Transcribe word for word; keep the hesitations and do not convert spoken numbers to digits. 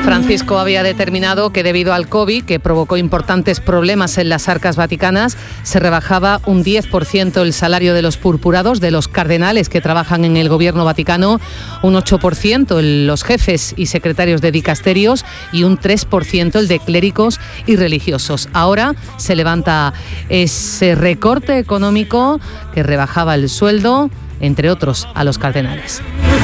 Francisco había determinado que debido al COVID, que provocó importantes problemas en las arcas vaticanas, se rebajaba un diez por ciento el salario de los purpurados, de los cardenales que trabajan en el gobierno vaticano, un ocho por ciento en los jefes y secretarios de dicasterios y un tres por ciento el de clérigos y religiosos. Ahora se levanta ese recorte económico que rebajaba el sueldo, entre otros, a los cardenales.